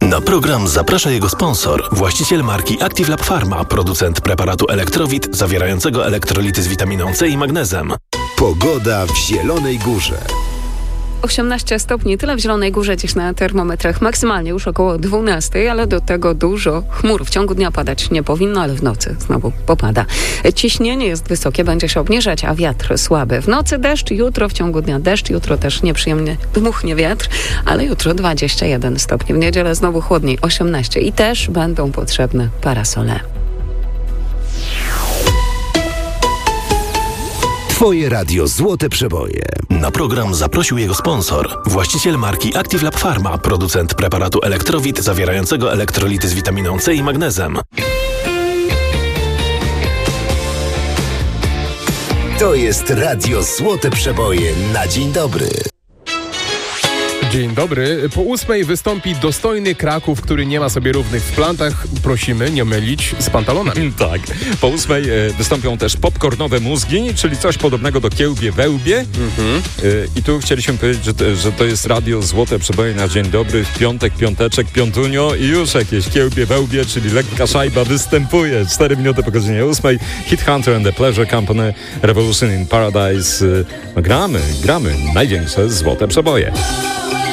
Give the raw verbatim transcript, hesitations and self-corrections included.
Na program zaprasza jego sponsor, właściciel marki Active Lab Pharma, producent preparatu Elektrowit zawierającego elektrolity z witaminą C i magnezem. Pogoda w Zielonej Górze. osiemnaście stopni, tyle w Zielonej Górze dziś na termometrach, maksymalnie już około dwunastej, ale do tego dużo chmur. W ciągu dnia padać nie powinno, ale w nocy znowu popada. Ciśnienie jest wysokie, będzie się obniżać, a wiatr słaby. W nocy deszcz, jutro w ciągu dnia deszcz, jutro też nieprzyjemnie dmuchnie wiatr, ale jutro dwadzieścia jeden stopni. W niedzielę znowu chłodniej, osiemnaście i też będą potrzebne parasole. Twoje radio Złote Przeboje. Na program zaprosił jego sponsor, właściciel marki Active Lab Pharma, producent preparatu Elektrowit zawierającego elektrolity z witaminą C i magnezem. To jest radio Złote Przeboje na dzień dobry. Dzień dobry. Po ósmej wystąpi dostojny Kraków, który nie ma sobie równych w plantach. Prosimy nie mylić z pantalonami. Tak. Po ósmej e, wystąpią też popcornowe mózgi, czyli coś podobnego do kiełbie wełbie. Mhm. E, I tu chcieliśmy powiedzieć, że to, że to jest radio Złote Przeboje na dzień dobry. W piątek, piąteczek, piątunio i już jakieś kiełbie wełbie, czyli lekka szajba występuje. Cztery minuty po godzinie ósmej. Hit Hunter and the Pleasure Company, Revolution in Paradise. E, no gramy, gramy. Największe Złote Przeboje.